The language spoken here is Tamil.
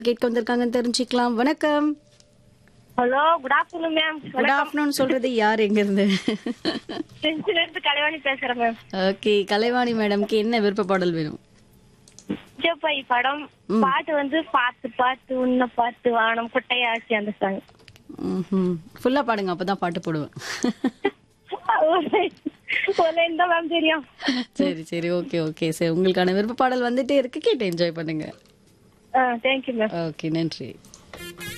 கேட்க வந்திருக்காங்கன்னு தெரிஞ்சுக்கலாம். வணக்கம். Hello, good afternoon ma'am. Good afternoon சொல்றது யார், எங்க இருந்து? செஞ்சில இருந்து கலைவாணி பேசுறேன் மேம். ஓகே, கலைவாணி மேடம்க்கு என்ன விருப்ப பாடல் வேணும்? ஜப்பாய் படம் பாட்டு வந்து பாத்து பாத்து உன்ன பாத்து வானம் குட்டையாச்சு அந்த சாங். ஃபுல்லா பாடுங்க, அப்பதான் பாட்டு போடுவேன். இந்த மேம் தெரியும். சரி சரி, ஓகே ஓகே. சரி, உங்களுக்கான விருப்ப பாடல் வந்துட்டே இருக்கு, கேட்டு என்ஜாய் பண்ணுங்க. Thank you ma'am. ஓகே, நன்றி.